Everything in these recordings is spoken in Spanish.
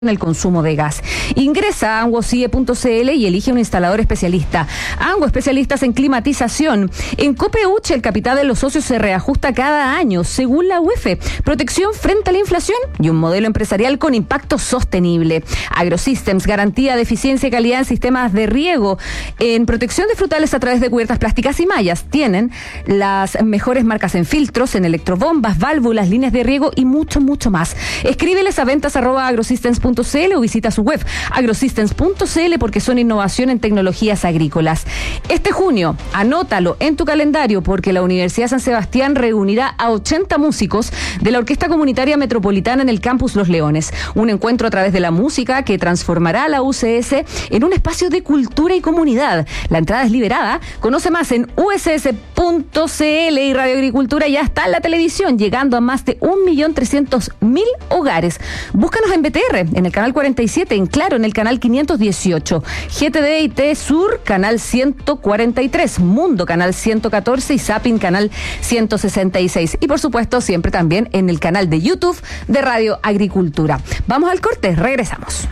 en el consumo de gas. Ingresa a anguocie.cl y elige un instalador especialista. Ango, especialistas en climatización. En Copeuch, el capital de los socios se reajusta cada año, según la UEF. Protección frente a la inflación y un modelo empresarial con impacto sostenible. AgroSystems, garantía de eficiencia y calidad en sistemas de riego. En protección de frutales a través de cubiertas plásticas y mallas. Tienen las mejores marcas en filtros, en electrobombas, válvulas, líneas de riego y mucho, mucho más. Escríbeles a ventas@agrosystems.cl o visita su web agrosystems.cl porque son innovación en tecnologías agrícolas. Este junio, anótalo en tu calendario porque la Universidad San Sebastián reunirá a 80 músicos de la Orquesta Comunitaria Metropolitana en el Campus Los Leones. Un encuentro a través de la música que transformará a la UCS en un espacio de cultura y comunidad. La entrada es liberada. Conoce más en uss.cl y Radio Agricultura ya está en la televisión, llegando a más de 1.300.000 hogares. Búscanos en BTR, en el canal 47, en Claro, en el canal 518, GTD y T Sur, canal 143, Mundo, canal 114 y Zapping, canal 166. Y por supuesto, siempre también en el canal de YouTube de Radio Agricultura. Vamos al corte, regresamos.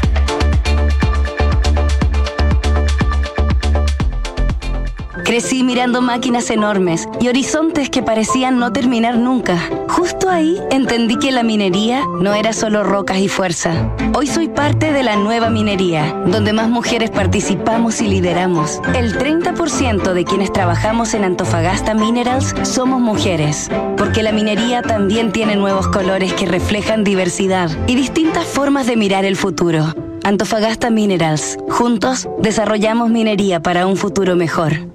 Crecí mirando máquinas enormes y horizontes que parecían no terminar nunca. Justo ahí entendí que la minería no era solo rocas y fuerza. Hoy soy parte de la nueva minería, donde más mujeres participamos y lideramos. El 30% de quienes trabajamos en Antofagasta Minerals somos mujeres, porque la minería también tiene nuevos colores que reflejan diversidad y distintas formas de mirar el futuro. Antofagasta Minerals. Juntos desarrollamos minería para un futuro mejor.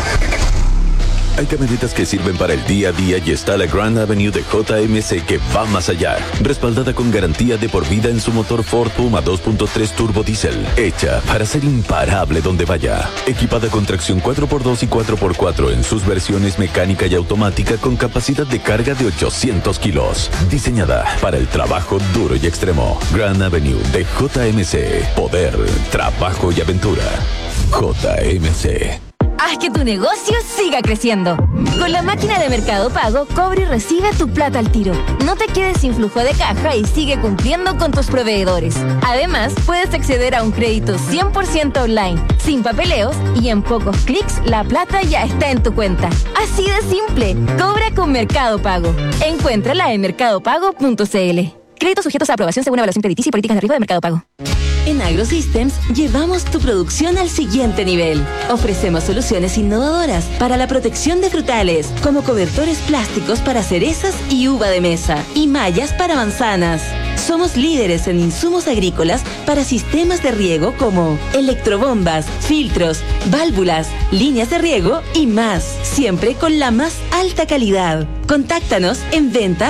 Hay camionetas que sirven para el día a día y está la Grand Avenue de JMC que va más allá. Respaldada con garantía de por vida en su motor Ford Puma 2.3 Turbo Diesel. Hecha para ser imparable donde vaya. Equipada con tracción 4x2 y 4x4 en sus versiones mecánica y automática con capacidad de carga de 800 kilos. Diseñada para el trabajo duro y extremo. Grand Avenue de JMC. Poder, trabajo y aventura. JMC. Haz que tu negocio siga creciendo. Con la máquina de Mercado Pago, cobra y recibe tu plata al tiro. No te quedes sin flujo de caja y sigue cumpliendo con tus proveedores. Además, puedes acceder a un crédito 100% online, sin papeleos y en pocos clics la plata ya está en tu cuenta. Así de simple. Cobra con Mercado Pago. Encuéntrala en mercadopago.cl. Créditos sujetos a aprobación según evaluación crediticia y políticas de riesgo de Mercado Pago. En AgroSystems llevamos tu producción al siguiente nivel. Ofrecemos soluciones innovadoras para la protección de frutales, como cobertores plásticos para cerezas y uva de mesa, y mallas para manzanas. Somos líderes en insumos agrícolas para sistemas de riego como electrobombas, filtros, válvulas, líneas de riego y más, siempre con la más alta calidad. Contáctanos en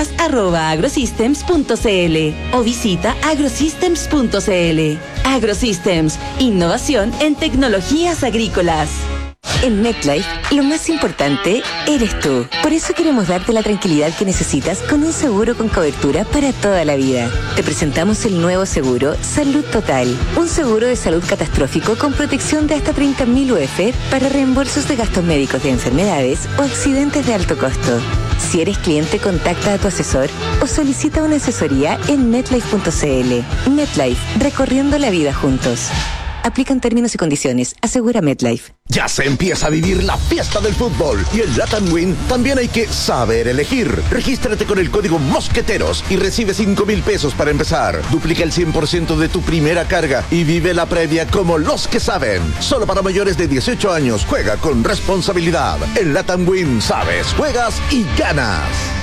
ventas@agrosystems.cl o visita agrosystems.cl. AgroSystems, innovación en tecnologías agrícolas. En MetLife, lo más importante eres tú. Por eso queremos darte la tranquilidad que necesitas con un seguro con cobertura para toda la vida. Te presentamos el nuevo seguro Salud Total. Un seguro de salud catastrófico con protección de hasta 30.000 UF para reembolsos de gastos médicos de enfermedades o accidentes de alto costo. Si eres cliente, contacta a tu asesor o solicita una asesoría en MetLife.cl. MetLife, recorriendo la vida juntos. Aplican términos y condiciones. Asegura MetLife. Ya se empieza a vivir la fiesta del fútbol y en Latam Win también hay que saber elegir. Regístrate con el código Mosqueteros y recibe 5,000 pesos para empezar. Duplica el 100% de tu primera carga y vive la previa como los que saben. Solo para mayores de 18 años. Juega con responsabilidad. En Latam Win sabes, juegas y ganas.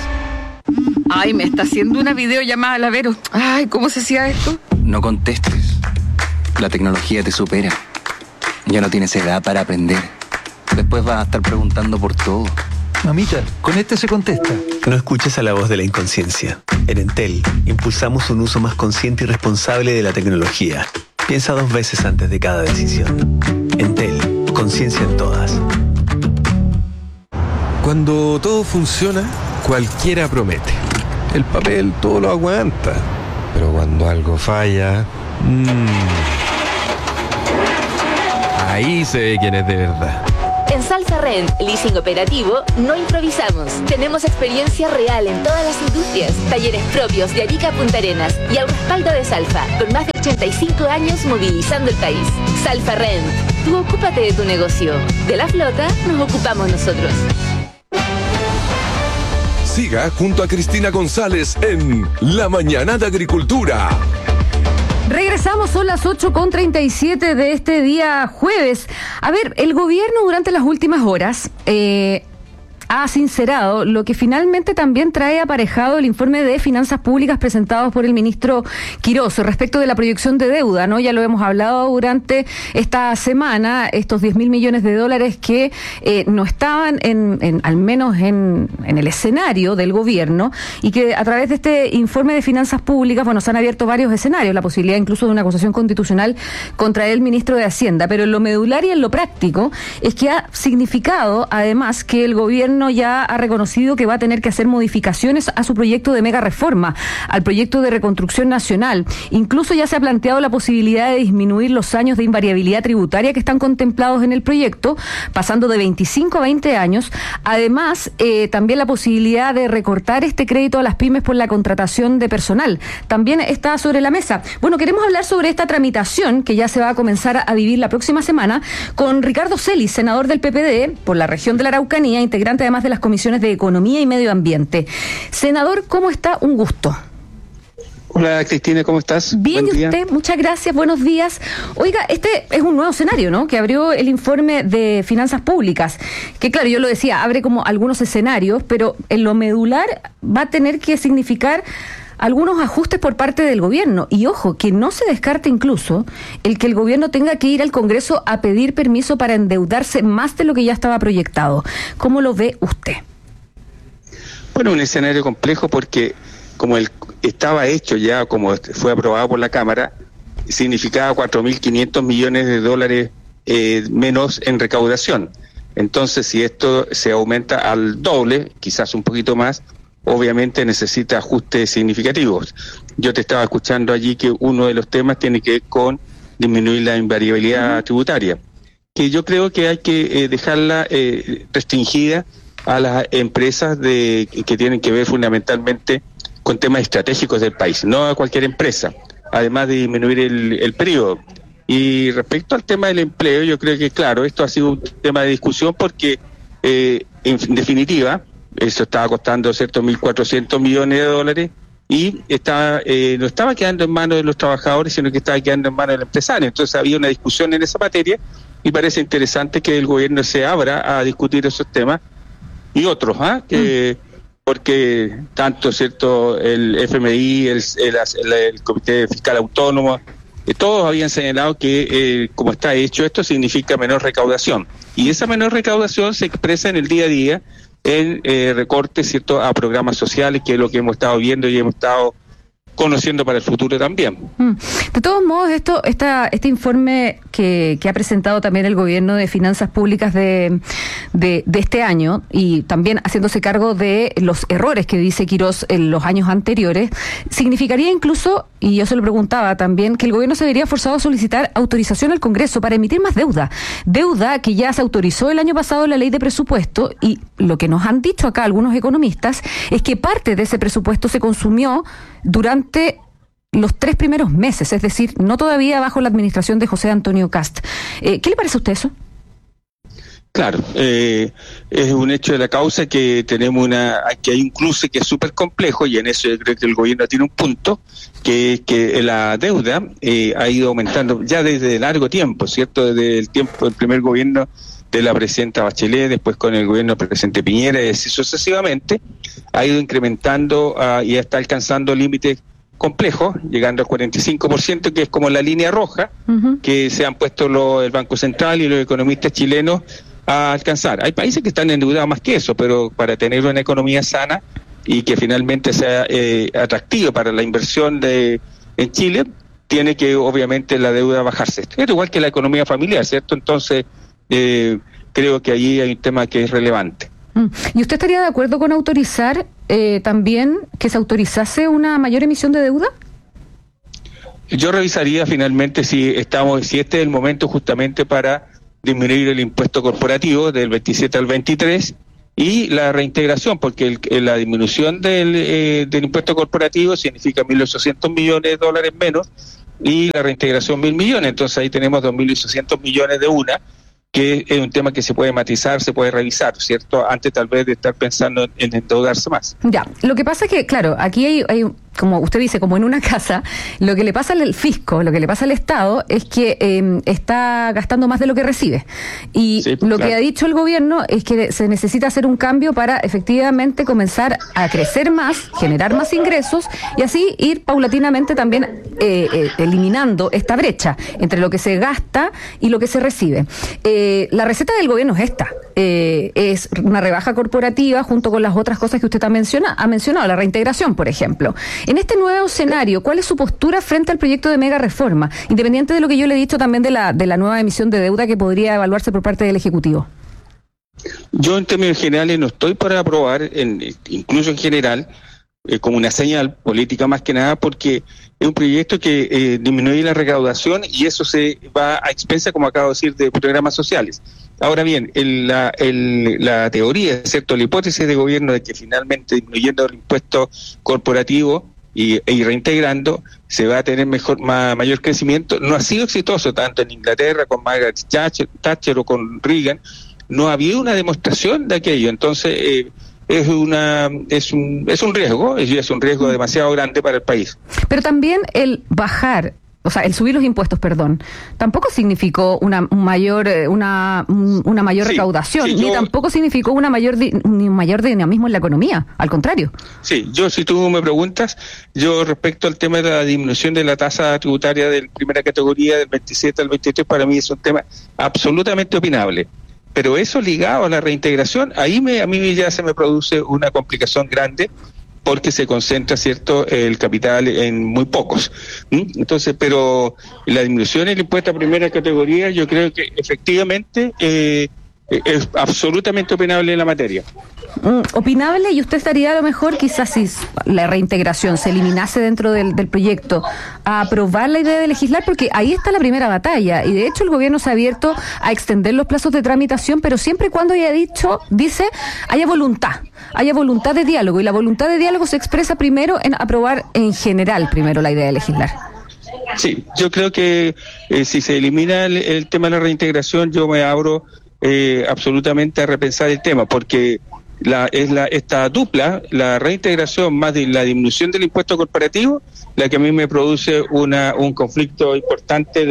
Ay, me está haciendo una videollamada la Vero. Ay, ¿cómo se hacía esto? No contestes. La tecnología te supera. Ya no tienes edad para aprender. Después vas a estar preguntando por todo. Mamita, con este se contesta. No escuches a la voz de la inconsciencia. En Entel, impulsamos un uso más consciente y responsable de la tecnología. Piensa 2 veces antes de cada decisión. Entel, conciencia en todas. Cuando todo funciona, cualquiera promete. El papel todo lo aguanta. Pero cuando algo falla... Ahí se ve quién es de verdad. En Salfa Rent, leasing operativo, no improvisamos. Tenemos experiencia real en todas las industrias, talleres propios de Arica a Punta Arenas y al respaldo de Salfa, con más de 85 años movilizando el país. Salfa Rent, tú ocúpate de tu negocio. De la flota nos ocupamos nosotros. Siga junto a Cristina González en La Mañana de Agricultura. Regresamos, son las 8:37 de este día jueves. A ver, el gobierno durante las últimas horas ha sincerado lo que finalmente también trae aparejado el informe de finanzas públicas presentado por el ministro Quirós respecto de la proyección de deuda, ¿no? Ya lo hemos hablado durante esta semana, estos 10.000 millones de dólares que no estaban al menos en el escenario del gobierno, y que a través de este informe de finanzas públicas, bueno, se han abierto varios escenarios, la posibilidad incluso de una acusación constitucional contra el ministro de Hacienda, pero en lo medular y en lo práctico es que ha significado además que el gobierno ya ha reconocido que va a tener que hacer modificaciones a su proyecto de mega reforma, al proyecto de reconstrucción nacional. Incluso ya se ha planteado la posibilidad de disminuir los años de invariabilidad tributaria que están contemplados en el proyecto, pasando de 25 a 20 años. Además, también la posibilidad de recortar este crédito a las pymes por la contratación de personal. También está sobre la mesa. Bueno, queremos hablar sobre esta tramitación que ya se va a comenzar a vivir la próxima semana con Ricardo Celis, senador del PPD por la región de la Araucanía, integrante además de las comisiones de Economía y Medio Ambiente. Senador, ¿cómo está? Un gusto. Hola Cristina, ¿cómo estás? Bien, ¿y usted? Muchas gracias, buenos días. Oiga, este es un nuevo escenario, ¿no?, que abrió el informe de finanzas públicas, que claro, yo lo decía, abre como algunos escenarios, pero en lo medular va a tener que significar algunos ajustes por parte del gobierno. Y ojo, que no se descarte incluso el que el gobierno tenga que ir al Congreso a pedir permiso para endeudarse más de lo que ya estaba proyectado. ¿Cómo lo ve usted? Bueno, un escenario complejo porque como estaba hecho ya, como fue aprobado por la Cámara, significaba 4.500 millones de dólares menos en recaudación. Entonces, si esto se aumenta al doble, quizás un poquito más, obviamente necesita ajustes significativos. Yo te estaba escuchando allí que uno de los temas tiene que ver con disminuir la invariabilidad tributaria, que yo creo que hay que dejarla restringida a las empresas que tienen que ver fundamentalmente con temas estratégicos del país, no a cualquier empresa, además de disminuir el periodo. Y respecto al tema del empleo, yo creo que claro, esto ha sido un tema de discusión porque en definitiva eso estaba costando ciertos 1.400 millones de dólares y no estaba quedando en manos de los trabajadores, sino que estaba quedando en manos del empresario. Entonces había una discusión en esa materia y parece interesante que el gobierno se abra a discutir esos temas y otros, porque tanto cierto el FMI, el Comité Fiscal Autónomo, todos habían señalado que como está hecho esto significa menor recaudación, y esa menor recaudación se expresa en el día a día en recortes, cierto, a programas sociales, que es lo que hemos estado viendo y hemos estado conociendo para el futuro también. De todos modos, este informe que ha presentado también el gobierno de finanzas públicas de este año, y también haciéndose cargo de los errores que dice Quirós en los años anteriores, significaría incluso, y yo se lo preguntaba también, que el gobierno se vería forzado a solicitar autorización al Congreso para emitir más deuda que ya se autorizó el año pasado en la ley de presupuesto, y lo que nos han dicho acá algunos economistas es que parte de ese presupuesto se consumió durante los 3 primeros meses, es decir, no todavía bajo la administración de José Antonio Kast. ¿Qué le parece a usted eso? Claro, es un hecho de la causa que tenemos que hay un cruce que es súper complejo, y en eso yo creo que el gobierno tiene un punto, que la deuda ha ido aumentando ya desde largo tiempo, ¿cierto? Desde el tiempo del primer gobierno de la presidenta Bachelet, después con el gobierno del presidente Piñera, y así sucesivamente, ha ido incrementando y está alcanzando límites complejos, llegando al 45%, que es como la línea roja que se han puesto el Banco Central y los economistas chilenos a alcanzar. Hay países que están endeudados más que eso, pero para tener una economía sana y que finalmente sea atractiva para la inversión en Chile, tiene que obviamente la deuda bajarse. Es igual que la economía familiar, ¿cierto? Entonces, creo que allí hay un tema que es relevante. ¿Y usted estaría de acuerdo con autorizar también que se autorizase una mayor emisión de deuda? Yo revisaría finalmente si este es el momento justamente para disminuir el impuesto corporativo del 27 al 23 y la reintegración, porque la disminución del impuesto corporativo significa 1.800 millones de dólares menos y la reintegración 1.000 millones. Entonces ahí tenemos 2.800 millones de una, que es un tema que se puede matizar, se puede revisar, ¿cierto? Antes tal vez de estar pensando en endeudarse más. Ya, lo que pasa es que, claro, aquí hay como usted dice, como en una casa, lo que le pasa al fisco, lo que le pasa al Estado es que está gastando más de lo que recibe. Y sí, lo que ha dicho el gobierno es que se necesita hacer un cambio para efectivamente comenzar a crecer más, generar más ingresos y así ir paulatinamente también eliminando esta brecha entre lo que se gasta y lo que se recibe. La receta del gobierno es esta. Es una rebaja corporativa junto con las otras cosas que usted ha mencionado, la reintegración, por ejemplo. En este nuevo escenario, ¿cuál es su postura frente al proyecto de mega reforma? Independiente de lo que yo le he dicho también de la nueva emisión de deuda que podría evaluarse por parte del Ejecutivo. Yo en términos generales no estoy para aprobar, incluso en general, como una señal política más que nada, porque es un proyecto que disminuye la recaudación y eso se va a expensa, como acabo de decir, de programas sociales. Ahora bien, la teoría, ¿cierto?, la hipótesis de gobierno de que finalmente disminuyendo el impuesto corporativo y reintegrando se va a tener mayor crecimiento, no ha sido exitoso tanto en Inglaterra con Margaret Thatcher o con Reagan, no ha habido una demostración de aquello. Entonces es un riesgo demasiado grande para el país. Pero también el subir los impuestos, tampoco significó una mayor recaudación, ni tampoco significó un mayor dinamismo en la economía, al contrario. Sí, si tú me preguntas, yo respecto al tema de la disminución de la tasa tributaria de primera categoría del 27 al 23, para mí es un tema absolutamente opinable. Pero eso ligado a la reintegración, a mí ya se me produce una complicación grande, porque se concentra, ¿cierto?, el capital en muy pocos. Entonces, pero la disminución del impuesto a primera categoría, yo creo que efectivamente es absolutamente opinable en la materia. Opinable, y usted estaría a lo mejor, quizás si la reintegración se eliminase dentro del proyecto, a aprobar la idea de legislar, porque ahí está la primera batalla, y de hecho el gobierno se ha abierto a extender los plazos de tramitación, pero siempre y cuando dice, haya voluntad de diálogo, y la voluntad de diálogo se expresa primero en aprobar en general primero la idea de legislar. Sí, yo creo que si se elimina el tema de la reintegración, yo me abro absolutamente a repensar el tema, porque esta dupla, la reintegración más de la disminución del impuesto corporativo, la que a mí me produce un conflicto importante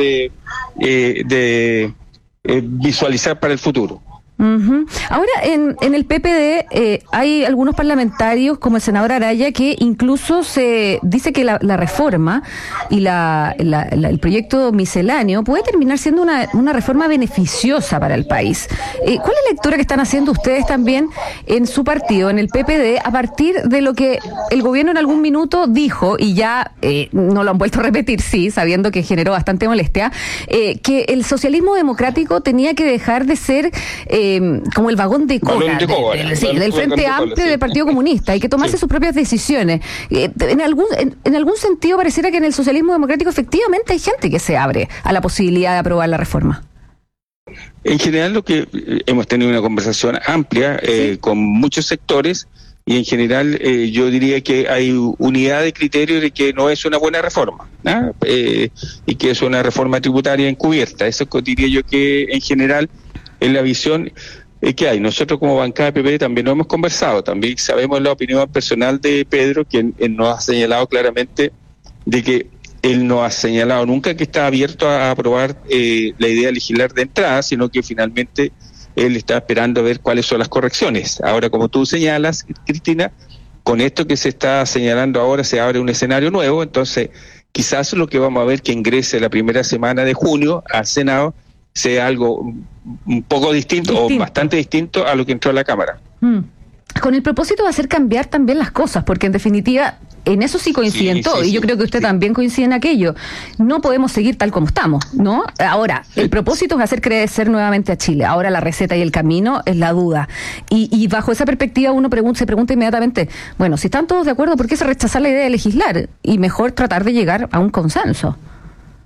de visualizar para el futuro. Uh-huh. Ahora, en el PPD hay algunos parlamentarios, como el senador Araya, que incluso se dice que la reforma y el proyecto misceláneo puede terminar siendo una reforma beneficiosa para el país. ¿Cuál es la lectura que están haciendo ustedes también en su partido, en el PPD, a partir de lo que el gobierno en algún minuto dijo, y ya no lo han vuelto a repetir, sí, sabiendo que generó bastante molestia, que el socialismo democrático tenía que dejar de ser como el vagón de cola del Frente Amplio del Partido Comunista, y que tomarse sus propias decisiones? En algún sentido pareciera que en el socialismo democrático efectivamente hay gente que se abre a la posibilidad de aprobar la reforma. En general, lo que hemos tenido una conversación amplia con muchos sectores, y en general yo diría que hay unidad de criterio de que no es una buena reforma, y que es una reforma tributaria encubierta. Eso diría yo que en general en la visión que hay. Nosotros como bancada de PP también lo hemos conversado, también sabemos la opinión personal de Pedro, quien nos ha señalado claramente de que él no ha señalado nunca que está abierto a aprobar la idea de legislar de entrada, sino que finalmente él está esperando a ver cuáles son las correcciones. Ahora, como tú señalas, Cristina, con esto que se está señalando ahora se abre un escenario nuevo, entonces quizás lo que vamos a ver que ingrese la primera semana de junio al Senado sea algo un poco distinto o bastante distinto a lo que entró a la Cámara. Con el propósito de hacer cambiar también las cosas, porque en definitiva en eso sí coinciden todos, y yo creo que usted también coincide en aquello. No podemos seguir tal como estamos, ¿no? Ahora, el propósito es hacer crecer nuevamente a Chile. Ahora la receta y el camino es la duda. Y bajo esa perspectiva uno se pregunta inmediatamente, bueno, si están todos de acuerdo, ¿por qué se rechazar la idea de legislar? Y mejor tratar de llegar a un consenso.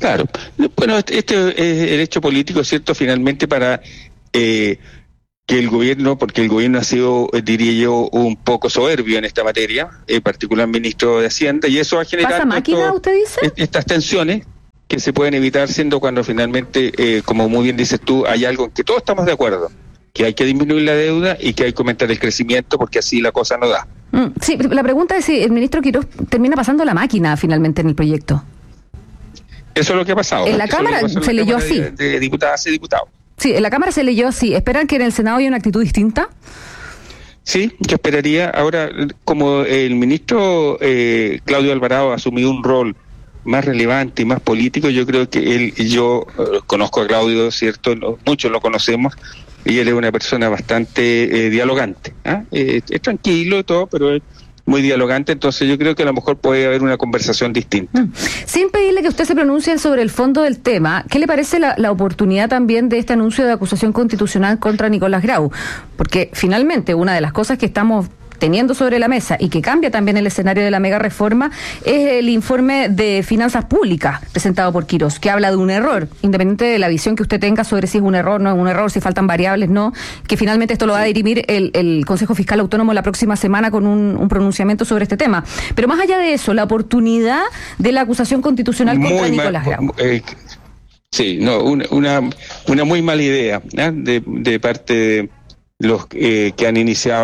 Claro. Bueno, este es el hecho político, ¿cierto? Finalmente para que el gobierno, porque el gobierno ha sido, diría yo, un poco soberbio en esta materia, en particular el ministro de Hacienda, y eso va a generar ¿pasa máquina, usted dice? Estas tensiones que se pueden evitar siendo cuando finalmente, como muy bien dices tú, hay algo en que todos estamos de acuerdo, que hay que disminuir la deuda y que hay que aumentar el crecimiento porque así la cosa no da. Sí, la pregunta es si el ministro Quirós termina pasando la máquina finalmente en el proyecto. Eso es lo que ha pasado. En la Cámara se leyó así. De diputadas y diputados. Sí, en la Cámara se leyó así. ¿Esperan que en el Senado haya una actitud distinta? Sí, yo esperaría. Ahora, como el ministro Claudio Alvarado ha asumido un rol más relevante y más político, yo creo que yo conozco a Claudio, ¿cierto? Muchos lo conocemos, y él es una persona bastante dialogante. Es tranquilo y todo, pero es muy dialogante, entonces yo creo que a lo mejor puede haber una conversación distinta. Sin pedirle que usted se pronuncie sobre el fondo del tema, ¿qué le parece la oportunidad también de este anuncio de acusación constitucional contra Nicolás Grau? Porque finalmente una de las cosas que estamos teniendo sobre la mesa y que cambia también el escenario de la mega reforma es el informe de finanzas públicas presentado por Quirós, que habla de un error, independiente de la visión que usted tenga sobre si es un error, no es un error, si faltan variables, no, que finalmente esto lo va a dirimir el Consejo Fiscal Autónomo la próxima semana con un pronunciamiento sobre este tema. Pero más allá de eso, la oportunidad de la acusación constitucional contra Nicolás Grau. Sí, no, una muy mala idea, de parte de los que han iniciado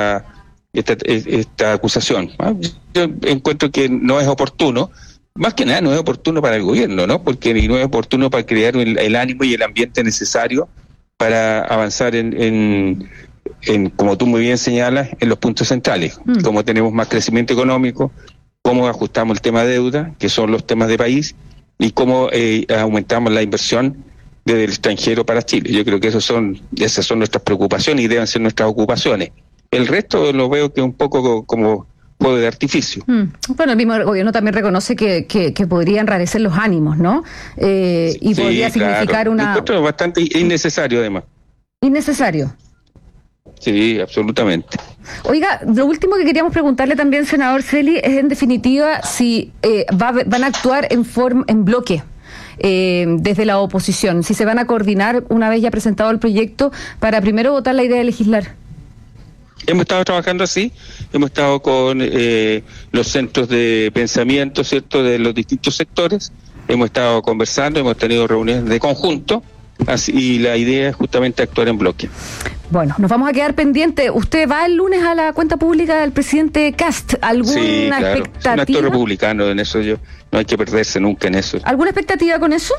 esta acusación. Yo encuentro que no es oportuno, más que nada no es oportuno para el gobierno, ¿no? Porque no es oportuno para crear el ánimo y el ambiente necesario para avanzar en como tú muy bien señalas, en los puntos centrales, cómo tenemos más crecimiento económico, cómo ajustamos el tema de deuda, que son los temas de país, y cómo aumentamos la inversión desde el extranjero para Chile. Yo creo que esas son nuestras preocupaciones y deben ser nuestras ocupaciones. El resto lo veo que es un poco como fuego de artificio. Bueno, el mismo gobierno también reconoce que podría enrarecer los ánimos, ¿no? Y podría significar una... encuentro bastante innecesario, además. ¿Innecesario? Sí, absolutamente. Oiga, lo último que queríamos preguntarle también, senador Celi, es en definitiva si van a actuar en bloque. Desde la oposición, si se van a coordinar una vez ya presentado el proyecto para primero votar la idea de legislar. Hemos estado trabajando así, hemos estado con los centros de pensamiento, ¿cierto?, de los distintos sectores, hemos estado conversando, hemos tenido reuniones de conjunto, y la idea es justamente actuar en bloque. Bueno, nos vamos a quedar pendientes. ¿Usted va el lunes a la cuenta pública del presidente Kast? ¿Alguna expectativa? Es un actor republicano, en eso no hay que perderse nunca en eso. ¿Alguna expectativa con eso?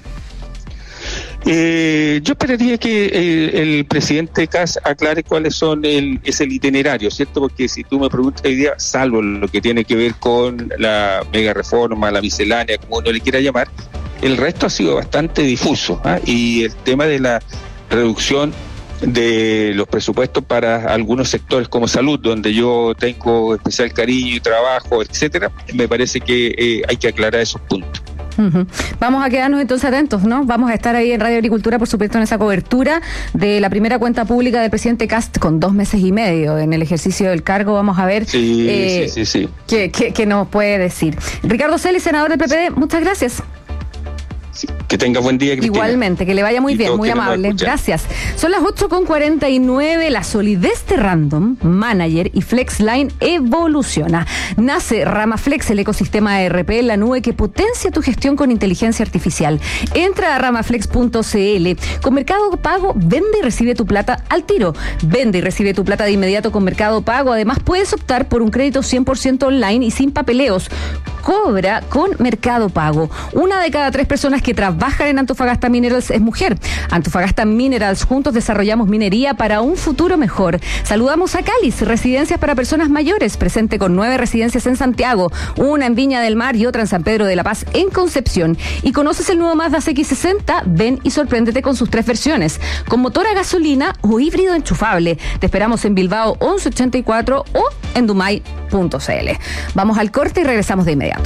Yo esperaría que el presidente Kast aclare cuáles es el itinerario, ¿cierto? Porque si tú me preguntas hoy día, salvo lo que tiene que ver con la mega reforma, la miscelánea, como uno le quiera llamar, el resto ha sido bastante difuso, y el tema de la reducción de los presupuestos para algunos sectores como salud, donde yo tengo especial cariño y trabajo, etcétera, me parece que hay que aclarar esos puntos. Vamos a quedarnos entonces atentos, ¿no? Vamos a estar ahí en Radio Agricultura, por supuesto, en esa cobertura de la primera cuenta pública del presidente Kast con 2 meses y medio en el ejercicio del cargo. Vamos a ver sí. qué nos puede decir. Ricardo Celi, senador del PPD, muchas gracias. Que tenga buen día, Cristina. Igualmente, que le vaya muy bien, muy amable. Gracias. Son las 8:49. La solidez de Random, Manager y FlexLine evoluciona. Nace Ramaflex, el ecosistema ERP en la nube que potencia tu gestión con inteligencia artificial. Entra a ramaflex.cl. Con Mercado Pago, vende y recibe tu plata al tiro. Vende y recibe tu plata de inmediato con Mercado Pago. Además, puedes optar por un crédito 100% online y sin papeleos. Cobra con Mercado Pago. 1 de cada 3 personas que trabajan en Antofagasta Minerals es mujer. Antofagasta Minerals, juntos desarrollamos minería para un futuro mejor. Saludamos a Cáliz, residencias para personas mayores, presente con 9 residencias en Santiago, 1 en Viña del Mar y otra en San Pedro de la Paz, en Concepción. Y conoces el nuevo Mazda CX-60, ven y sorpréndete con sus 3 versiones, con motor a gasolina o híbrido enchufable. Te esperamos en Bilbao 1184 o en dumay.cl. Vamos al corte y regresamos de inmediato.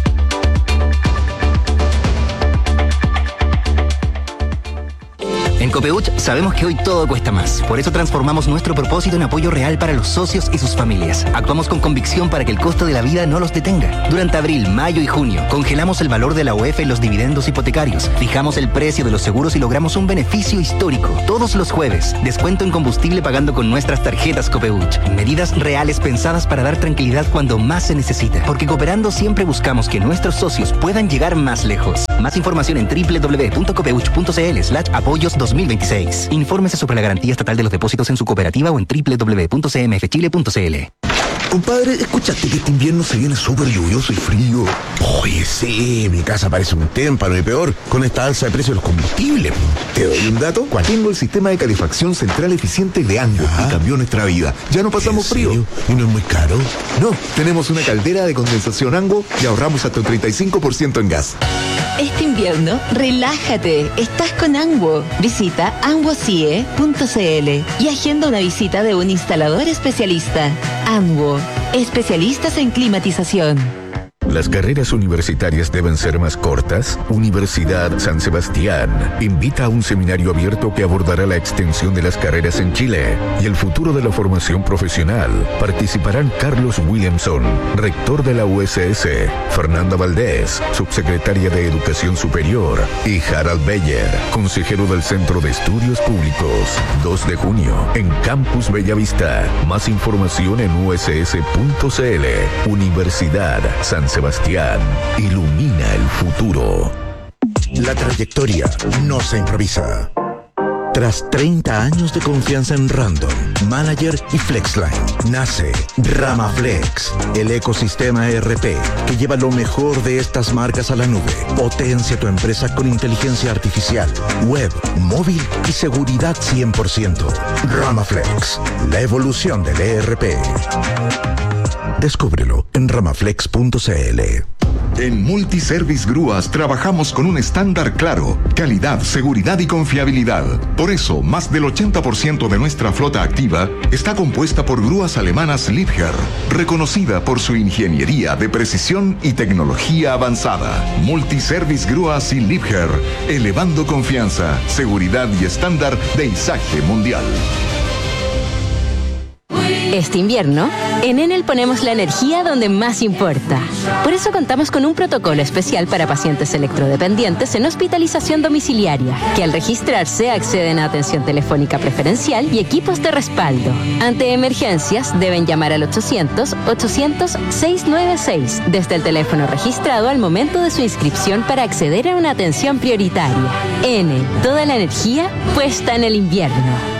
En Copeuch sabemos que hoy todo cuesta más. Por eso transformamos nuestro propósito en apoyo real para los socios y sus familias. Actuamos con convicción para que el costo de la vida no los detenga. Durante abril, mayo y junio, congelamos el valor de la UEF en los dividendos hipotecarios, fijamos el precio de los seguros y logramos un beneficio histórico. Todos los jueves, descuento en combustible pagando con nuestras tarjetas Copeuch. Medidas reales pensadas para dar tranquilidad cuando más se necesita. Porque cooperando siempre buscamos que nuestros socios puedan llegar más lejos. Más información en www.copeuch.cl/apoyos 2026. Infórmese sobre la garantía estatal de los depósitos en su cooperativa o en www.cmfchile.cl. Compadre, ¿escuchaste que este invierno se viene súper lluvioso y frío? Oye, sí, mi casa parece un témpano y peor con esta alza de precios de los combustibles. ¿Te doy un dato? ¿Cuál? Tengo el sistema de calefacción central eficiente de Ango y cambió nuestra vida. Ya no pasamos frío. ¿Y no es muy caro? No, tenemos una caldera de condensación Ango y ahorramos hasta un 35% en gas. Este invierno, relájate. Estás con Anguo. Visita anguocie.cl y agenda una visita de un instalador especialista. Anguo, especialistas en climatización. ¿Las carreras universitarias deben ser más cortas? Universidad San Sebastián invita a un seminario abierto que abordará la extensión de las carreras en Chile y el futuro de la formación profesional. Participarán Carlos Williamson, rector de la USS, Fernanda Valdés, subsecretaria de Educación Superior, y Harald Beyer, consejero del Centro de Estudios Públicos. 2 de junio, en Campus Bellavista. Más información en uss.cl. Universidad San Sebastián, ilumina el futuro. La trayectoria no se improvisa. Tras 30 años de confianza en Random, Manager y Flexline, nace RamaFlex, el ecosistema ERP que lleva lo mejor de estas marcas a la nube. Potencia tu empresa con inteligencia artificial, web, móvil y seguridad 100%. RamaFlex, la evolución del ERP. Descúbrelo en ramaflex.cl. En Multiservice Grúas trabajamos con un estándar claro: calidad, seguridad y confiabilidad. Por eso, más del 80% de nuestra flota activa está compuesta por grúas alemanas Liebherr, reconocida por su ingeniería de precisión y tecnología avanzada. Multiservice Grúas y Liebherr, elevando confianza, seguridad y estándar de izaje mundial. Este invierno, en Enel ponemos la energía donde más importa. Por eso contamos con un protocolo especial para pacientes electrodependientes en hospitalización domiciliaria, que al registrarse acceden a atención telefónica preferencial y equipos de respaldo. Ante emergencias, deben llamar al 800-800-696 desde el teléfono registrado al momento de su inscripción para acceder a una atención prioritaria. Enel, toda la energía puesta en el invierno.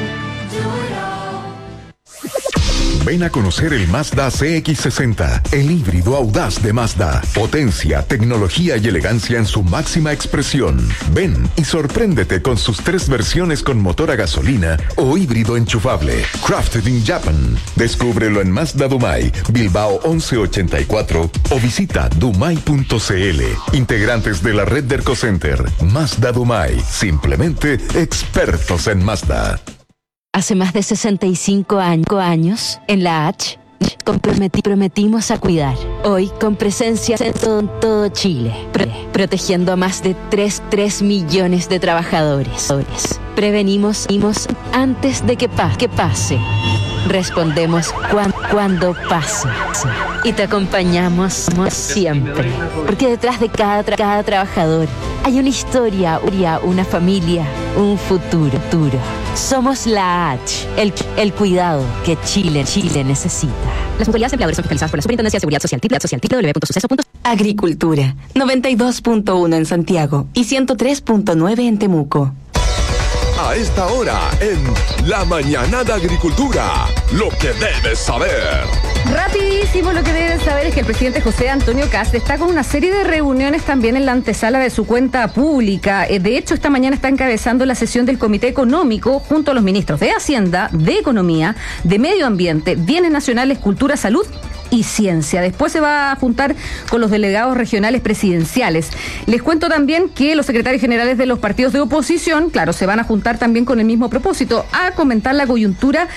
Ven a conocer el Mazda CX-60, el híbrido audaz de Mazda. Potencia, tecnología y elegancia en su máxima expresión. Ven y sorpréndete con sus 3 versiones con motor a gasolina o híbrido enchufable. Crafted in Japan. Descúbrelo en Mazda Dumai, Bilbao 1184 o visita dumai.cl. Integrantes de la red de Ercocenter. Mazda Dumai. Simplemente expertos en Mazda. Hace más de 65 años, en la H, prometimos a cuidar. Hoy, con presencia en todo Chile, protegiendo a más de 3 millones de trabajadores. Prevenimos antes de que pase. Respondemos cuando pase. Y te acompañamos siempre. Porque detrás de cada trabajador hay una historia, una familia, un futuro. Somos la H, el cuidado que Chile necesita. Las mutualidades empleadores son fiscalizadas por la Superintendencia de Seguridad Social, www.suceso.cl. Agricultura, 92.1 en Santiago y 103.9 en Temuco. A esta hora, en La Mañana de Agricultura, lo que debes saber. Rapidísimo, lo que deben saber es que el presidente José Antonio Kast está con una serie de reuniones también en la antesala de su cuenta pública. De hecho, esta mañana está encabezando la sesión del Comité Económico junto a los ministros de Hacienda, de Economía, de Medio Ambiente, Bienes Nacionales, Cultura, Salud y Ciencia. Después se va a juntar con los delegados regionales presidenciales. Les cuento también que los secretarios generales de los partidos de oposición, claro, se van a juntar también con el mismo propósito, a comentar la coyuntura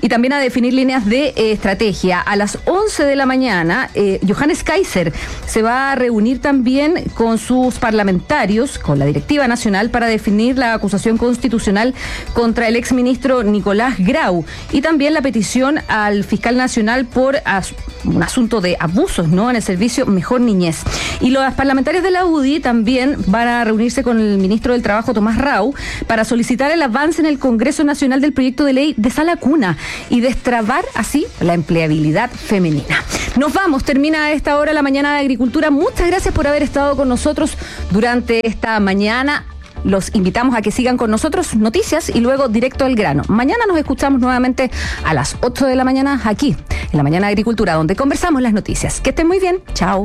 y también a definir líneas de estrategia. A las 11 de la mañana, Johannes Kaiser se va a reunir también con sus parlamentarios, con la directiva nacional, para definir la acusación constitucional contra el exministro Nicolás Grau y también la petición al fiscal nacional por un asunto de abusos, ¿no?, en el servicio Mejor Niñez. Y los parlamentarios de la UDI también van a reunirse con el ministro del Trabajo, Tomás Rau, para solicitar el avance en el Congreso Nacional del proyecto de ley de Sala Cuna y destrabar así la empleabilidad femenina. Nos vamos, termina a esta hora la mañana de Agricultura. Muchas gracias por haber estado con nosotros durante esta mañana. Los invitamos a que sigan con nosotros, noticias y luego directo al grano. Mañana nos escuchamos nuevamente a las 8 de la mañana aquí, en la mañana de Agricultura, donde conversamos las noticias. Que estén muy bien. Chao.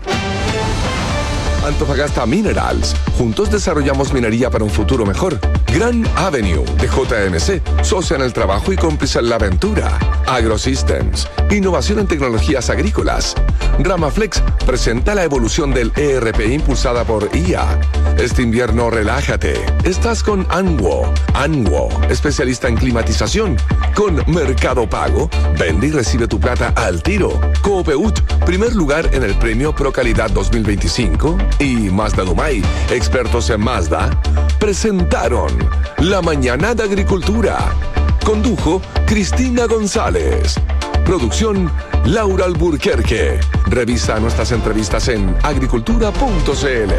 Antofagasta Minerals. Juntos desarrollamos minería para un futuro mejor. Gran Avenue de JMC. Socia en el trabajo y cómplice en la aventura. AgroSystems. Innovación en tecnologías agrícolas. Ramaflex presenta la evolución del ERP impulsada por IA. Este invierno relájate. Estás con Anwo. Anwo, especialista en climatización. Con Mercado Pago, vende y recibe tu plata al tiro. Coopeut, primer lugar en el premio Pro Calidad 2025. Y Mazda Dumay, expertos en Mazda, presentaron La Mañana de Agricultura. Condujo Cristina González. Producción Laura Alburquerque. Revisa nuestras entrevistas en agricultura.cl.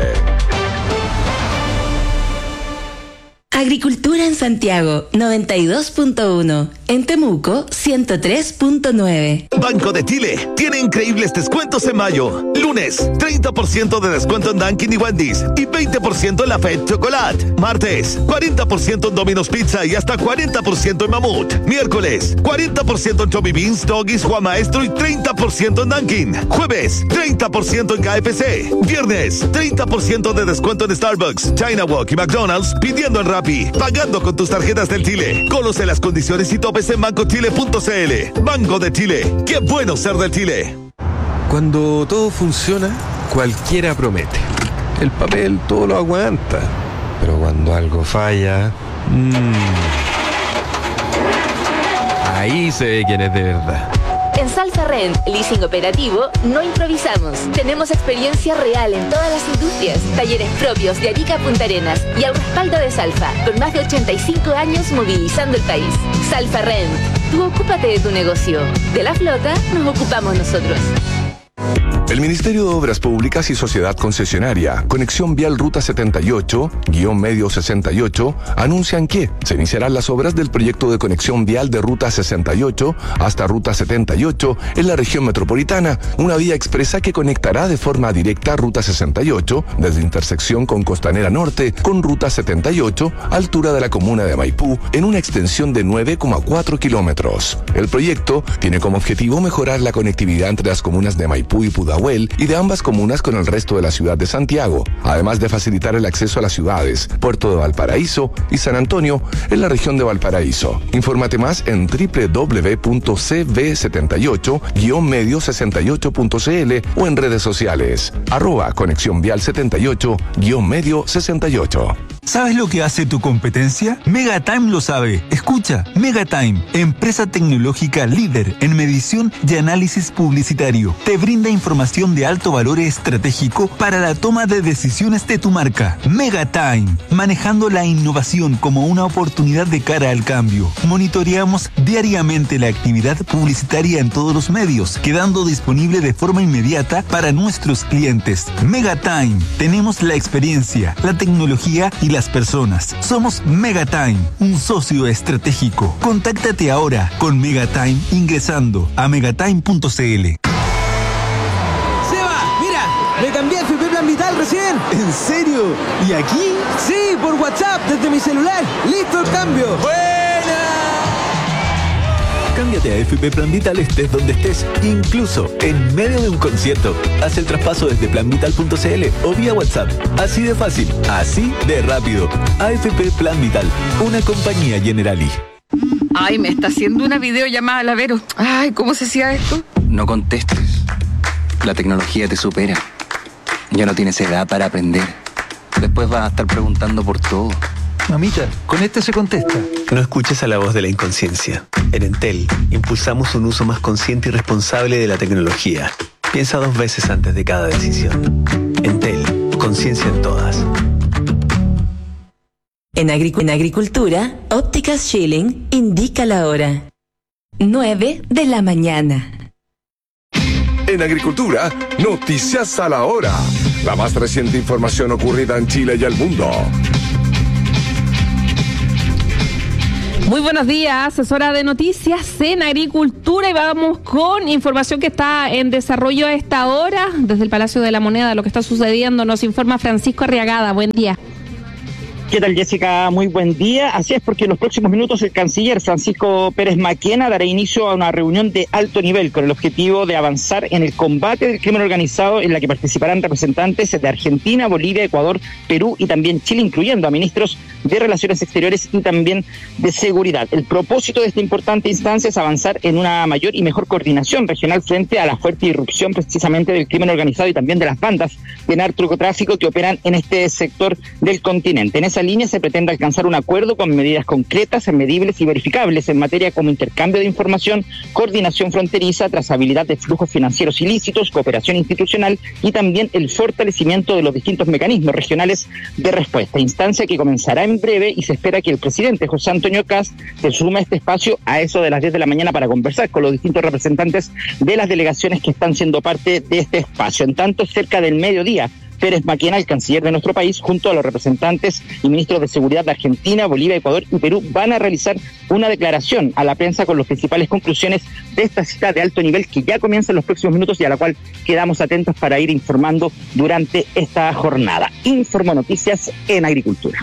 Agricultura en Santiago, 92.1. En Temuco, 103.9. Banco de Chile tiene increíbles descuentos en mayo. Lunes, 30% de descuento en Dunkin' y Wendy's y 20% en la Fed Chocolate. Martes, 40% en Domino's Pizza y hasta 40% en Mamut. Miércoles, 40% en Chubby Beans, Doggies, Juan Maestro y 30% en Dunkin'. Jueves, 30% en KFC. Viernes, 30% de descuento en Starbucks, China Walk y McDonald's pidiendo en Rappi. Pagando con tus tarjetas del Chile. Conoce las condiciones y topes en bancochile.cl. Banco de Chile. ¡Qué bueno ser del Chile! Cuando todo funciona, cualquiera promete. El papel todo lo aguanta. Pero cuando algo falla... ahí se ve quién es de verdad. En Salfa Rent, leasing operativo, no improvisamos. Tenemos experiencia real en todas las industrias, talleres propios de Arica a Punta Arenas y al respaldo de Salfa, con más de 85 años movilizando el país. Salfa Rent, tú ocúpate de tu negocio. De la flota nos ocupamos nosotros. El Ministerio de Obras Públicas y Sociedad Concesionaria, Conexión Vial Ruta 78-Medio 68, anuncian que se iniciarán las obras del proyecto de conexión vial de Ruta 68 hasta Ruta 78 en la región metropolitana, una vía expresa que conectará de forma directa Ruta 68 desde intersección con Costanera Norte con Ruta 78, altura de la comuna de Maipú, en una extensión de 9,4 kilómetros. El proyecto tiene como objetivo mejorar la conectividad entre las comunas de Maipú y Pudahuel y de ambas comunas con el resto de la ciudad de Santiago, además de facilitar el acceso a las ciudades Puerto de Valparaíso y San Antonio en la región de Valparaíso. Infórmate más en www.cv78-medio68.cl o en redes sociales @Conexión Vial 78-medio 68. ¿Sabes lo que hace tu competencia? Megatime lo sabe. Escucha, Megatime, empresa tecnológica líder en medición y análisis publicitario. Te brinda información de alto valor estratégico para la toma de decisiones de tu marca. Megatime, manejando la innovación como una oportunidad de cara al cambio. Monitoreamos diariamente la actividad publicitaria en todos los medios, quedando disponible de forma inmediata para nuestros clientes. Megatime, tenemos la experiencia, la tecnología y las personas. Somos Megatime, un socio estratégico. Contáctate ahora con Megatime ingresando a megatime.cl. Seba, mira, me cambié a FP Plan Vital recién. ¿En serio? ¿Y aquí? Sí, por WhatsApp, desde mi celular. ¡Listo el cambio! ¡Buena! Cámbiate a FP Plan Vital estés donde estés, incluso en medio de un concierto. Haz el traspaso desde planvital.cl o vía WhatsApp. Así de fácil, así de rápido. AFP Plan Vital, una compañía Generali. Ay, me está haciendo una videollamada la Vero. Ay, ¿cómo se hacía esto? No contestes. La tecnología te supera. Ya no tienes edad para aprender. Después vas a estar preguntando por todo. Mamita, con este se contesta. No escuches a la voz de la inconsciencia. En Entel, impulsamos un uso más consciente y responsable de la tecnología. Piensa 2 veces antes de cada decisión. Entel, conciencia en todas. En agricultura, Ópticas Schilling indica la hora. 9 de la mañana. En agricultura, noticias a la hora. La más reciente información ocurrida en Chile y el mundo. Muy buenos días, es hora de noticias en agricultura y vamos con información que está en desarrollo a esta hora. Desde el Palacio de la Moneda, lo que está sucediendo, nos informa Francisco Arriagada. Buen día. ¿Qué tal, Jessica? Muy buen día. Así es, porque en los próximos minutos el canciller Francisco Pérez Maquena dará inicio a una reunión de alto nivel con el objetivo de avanzar en el combate del crimen organizado, en la que participarán representantes de Argentina, Bolivia, Ecuador, Perú y también Chile, incluyendo a ministros de Relaciones Exteriores y también de Seguridad. El propósito de esta importante instancia es avanzar en una mayor y mejor coordinación regional frente a la fuerte irrupción precisamente del crimen organizado y también de las bandas de narcotráfico que operan en este sector del continente. En esa línea se pretende alcanzar un acuerdo con medidas concretas, medibles y verificables en materia como intercambio de información, coordinación fronteriza, trazabilidad de flujos financieros ilícitos, cooperación institucional y también el fortalecimiento de los distintos mecanismos regionales de respuesta. Instancia que comenzará en breve y se espera que el presidente José Antonio Kast se sume a este espacio a eso de las 10 de la mañana para conversar con los distintos representantes de las delegaciones que están siendo parte de este espacio. En tanto, cerca del mediodía, Pérez Maquena, el canciller de nuestro país, junto a los representantes y ministros de Seguridad de Argentina, Bolivia, Ecuador y Perú, van a realizar una declaración a la prensa con las principales conclusiones de esta cita de alto nivel que ya comienza en los próximos minutos y a la cual quedamos atentos para ir informando durante esta jornada. Informo Noticias en Agricultura.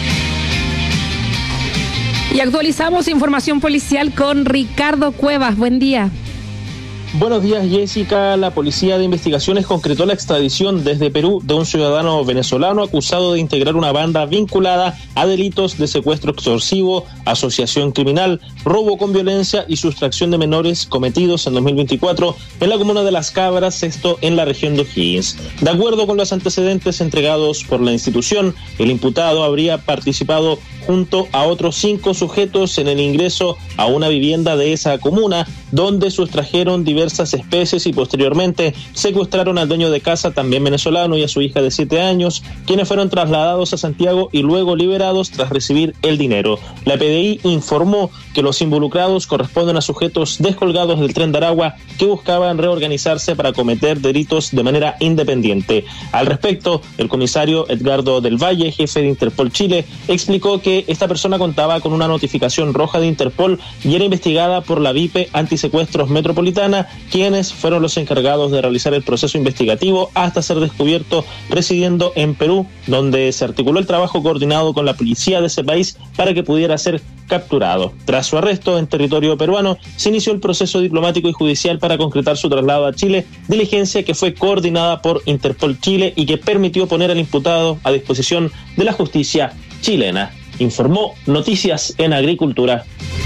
Y actualizamos información policial con Ricardo Cuevas. Buen día. Buenos días, Jessica. La Policía de Investigaciones concretó la extradición desde Perú de un ciudadano venezolano acusado de integrar una banda vinculada a delitos de secuestro extorsivo, asociación criminal, robo con violencia y sustracción de menores cometidos en 2024 en la comuna de Las Cabras, esto en la región de O'Higgins. De acuerdo con los antecedentes entregados por la institución, el imputado habría participado junto a otros 5 sujetos en el ingreso a una vivienda de esa comuna, donde sustrajeron diversas especies y posteriormente secuestraron al dueño de casa, también venezolano, y a su hija de 7 años, quienes fueron trasladados a Santiago y luego liberados tras recibir el dinero. La PDI informó que los involucrados corresponden a sujetos descolgados del Tren de Aragua que buscaban reorganizarse para cometer delitos de manera independiente. Al respecto, el comisario Edgardo del Valle, jefe de Interpol Chile, explicó que esta persona contaba con una notificación roja de Interpol y era investigada por la VIP Antisecuestros Metropolitana, quienes fueron los encargados de realizar el proceso investigativo hasta ser descubierto residiendo en Perú, donde se articuló el trabajo coordinado con la policía de ese país para que pudiera ser capturado. Tras su arresto en territorio peruano, se inició el proceso diplomático y judicial para concretar su traslado a Chile, diligencia que fue coordinada por Interpol Chile y que permitió poner al imputado a disposición de la justicia chilena. Informó Noticias en Agricultura.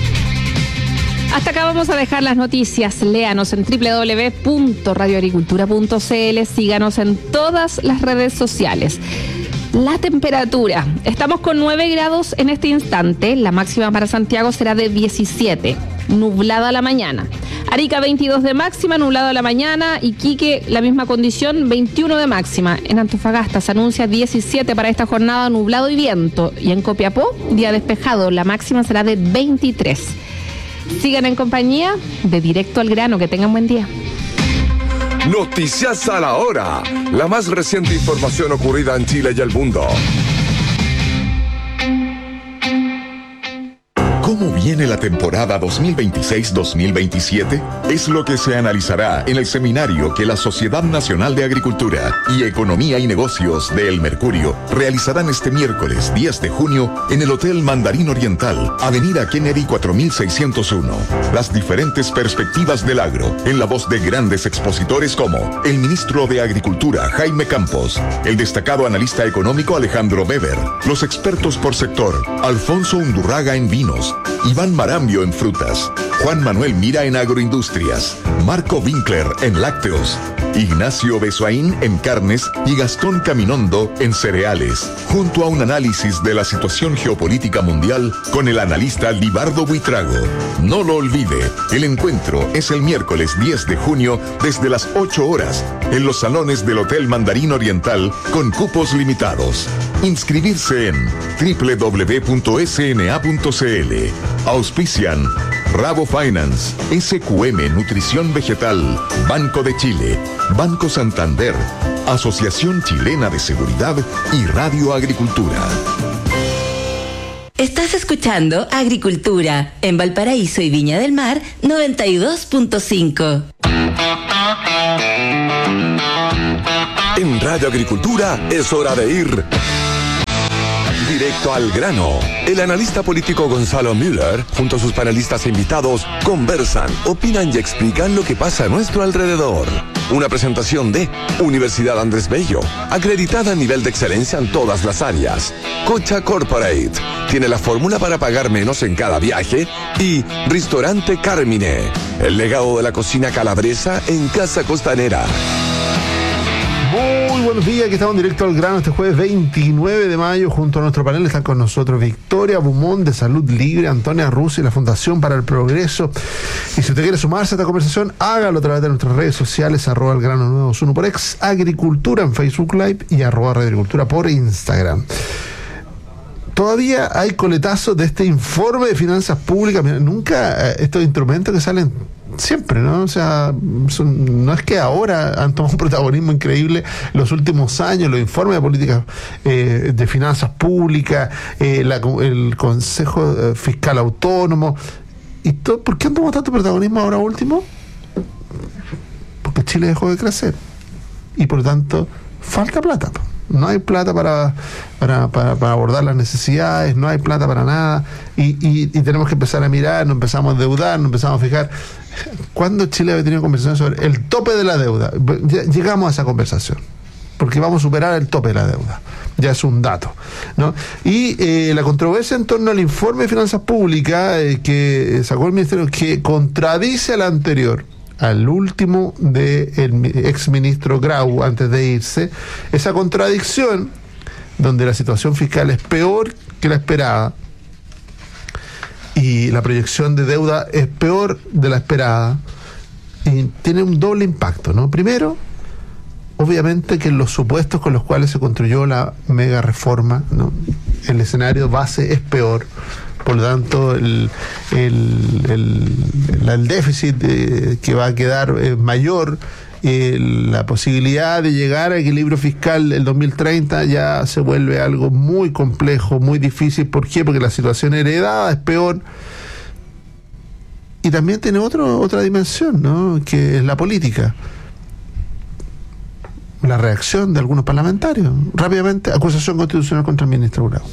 Hasta acá vamos a dejar las noticias. Léanos en www.radioagricultura.cl. Síganos en todas las redes sociales. La temperatura. Estamos con 9 grados en este instante. La máxima para Santiago será de 17. Nublada la mañana. Arica 22 de máxima, nublado a la mañana. Iquique, la misma condición, 21 de máxima. En Antofagasta se anuncia 17 para esta jornada, nublado y viento. Y en Copiapó, día despejado, la máxima será de 23. Sigan en compañía de Directo al Grano. Que tengan buen día. Noticias a la hora. La más reciente información ocurrida en Chile y el mundo. ¿Cómo viene la temporada 2026-2027? Es lo que se analizará en el seminario que la Sociedad Nacional de Agricultura y Economía y Negocios de El Mercurio realizarán este miércoles 10 de junio en el Hotel Mandarín Oriental, Avenida Kennedy 4601. Las diferentes perspectivas del agro, en la voz de grandes expositores como el ministro de Agricultura, Jaime Campos, el destacado analista económico Alejandro Weber, los expertos por sector, Alfonso Undurraga en vinos, Iván Marambio en frutas, Juan Manuel Mira en agroindustrias, Marco Winkler en lácteos, Ignacio Besoaín en carnes y Gastón Caminondo en cereales, junto a un análisis de la situación geopolítica mundial con el analista Libardo Buitrago. No lo olvide, el encuentro es el miércoles 10 de junio desde las 8 horas en los salones del Hotel Mandarín Oriental con cupos limitados. Inscribirse en www.sna.cl. Auspician Rabo Finance, SQM Nutrición Vegetal, Banco de Chile, Banco Santander, Asociación Chilena de Seguridad y Radio Agricultura. Estás escuchando Agricultura en Valparaíso y Viña del Mar 92.5. En Radio Agricultura es hora de ir directo al grano. El analista político Gonzalo Müller, junto a sus panelistas e invitados, conversan, opinan y explican lo que pasa a nuestro alrededor. Una presentación de Universidad Andrés Bello, acreditada a nivel de excelencia en todas las áreas. Cocha Corporate, tiene la fórmula para pagar menos en cada viaje. Y Ristorante Carmine, el legado de la cocina calabresa en Casa Costanera. Muy buenos días, aquí estamos directo al grano este jueves 29 de mayo. Junto a nuestro panel están con nosotros Victoria Bumón de Salud Libre, Antonia Russo y la Fundación para el Progreso. Y si usted quiere sumarse a esta conversación, hágalo a través de nuestras redes sociales, @elgrano921 por Ex Agricultura en Facebook Live y @Radioagricultura por Instagram. Todavía hay coletazos de este informe de finanzas públicas. Mira, nunca estos instrumentos que salen siempre, ¿no? O sea, no es que ahora han tomado un protagonismo increíble los últimos años, los informes de políticas de finanzas públicas, el Consejo Fiscal Autónomo, y todo. ¿Por qué han tomado tanto protagonismo ahora último? Porque Chile dejó de crecer y por lo tanto falta plata. No hay plata para abordar las necesidades, no hay plata para nada, y tenemos que empezar a mirar, nos empezamos a endeudar, nos empezamos a fijar. ¿Cuándo Chile había tenido conversaciones sobre el tope de la deuda? Llegamos a esa conversación, porque vamos a superar el tope de la deuda. Ya es un dato, ¿no? Y la controversia en torno al informe de finanzas públicas que sacó el Ministerio, que contradice al anterior, al último del exministro Grau antes de irse, esa contradicción donde la situación fiscal es peor que la esperada y la proyección de deuda es peor de la esperada, y tiene un doble impacto, ¿no? Primero, obviamente que los supuestos con los cuales se construyó la mega reforma, ¿no? El escenario base es peor. Por lo tanto, el déficit que va a quedar mayor, la posibilidad de llegar a equilibrio fiscal el 2030 ya se vuelve algo muy complejo, muy difícil. ¿Por qué? Porque la situación heredada es peor. Y también tiene otra dimensión, ¿no? Que es la política. La reacción de algunos parlamentarios. Rápidamente, acusación constitucional contra el ministro Grau.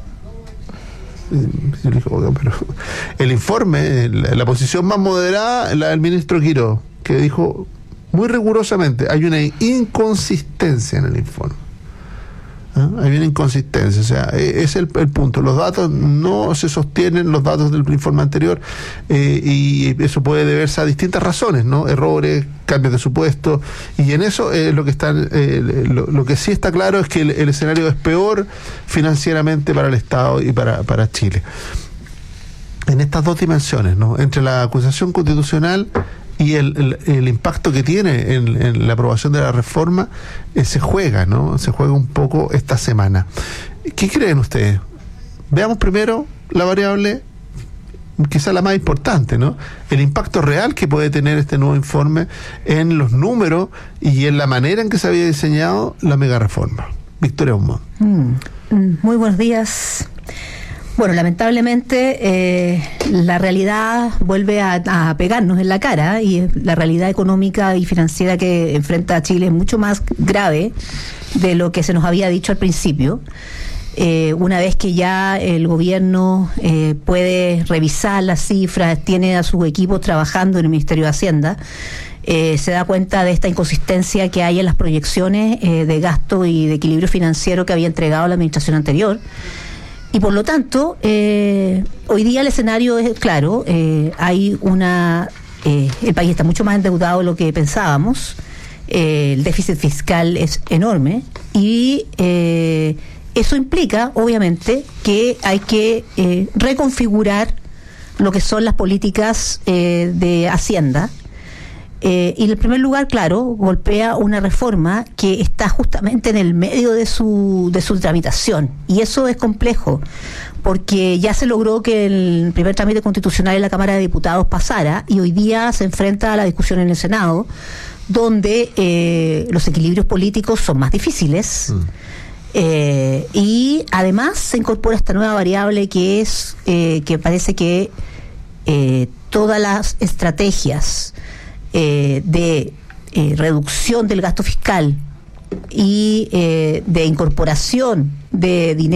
Yo le digo, pero el informe, la posición más moderada, la del ministro Quiró, que dijo muy rigurosamente, hay una inconsistencia en el informe. Hay una inconsistencia, o sea, es el punto. Los datos no se sostienen, los datos del informe anterior, y eso puede deberse a distintas razones, ¿no? Errores, cambios de supuesto, y en eso lo que sí está claro es que el escenario es peor financieramente para el Estado y para Chile. En estas dos dimensiones, ¿no? Entre la acusación constitucional y el impacto que tiene en la aprobación de la reforma, se juega, ¿no? Se juega un poco esta semana. ¿Qué creen ustedes? Veamos primero la variable, quizá la más importante, ¿no? El impacto real que puede tener este nuevo informe en los números y en la manera en que se había diseñado la mega reforma. Victoria Bumón. Muy buenos días. Bueno, lamentablemente la realidad vuelve a pegarnos en la cara, y la realidad económica y financiera que enfrenta Chile es mucho más grave de lo que se nos había dicho al principio. Una vez que ya el gobierno puede revisar las cifras, tiene a sus equipos trabajando en el Ministerio de Hacienda, se da cuenta de esta inconsistencia que hay en las proyecciones de gasto y de equilibrio financiero que había entregado la administración anterior. Y por lo tanto, hoy día el escenario es claro, hay el país está mucho más endeudado de lo que pensábamos, el déficit fiscal es enorme y eso implica, obviamente, que hay que reconfigurar lo que son las políticas de Hacienda. Y en el primer lugar, claro, golpea una reforma que está justamente en el medio de su tramitación. Y eso es complejo, porque ya se logró que el primer trámite constitucional en la Cámara de Diputados pasara, y hoy día se enfrenta a la discusión en el Senado, donde los equilibrios políticos son más difíciles. Y además se incorpora esta nueva variable que es que parece que todas las estrategias de reducción del gasto fiscal y de incorporación de dinero